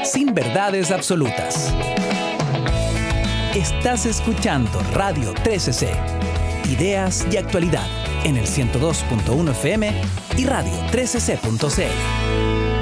sin verdades absolutas. Estás escuchando Radio 13C, ideas y actualidad en el 102.1 FM y radio13c.cl.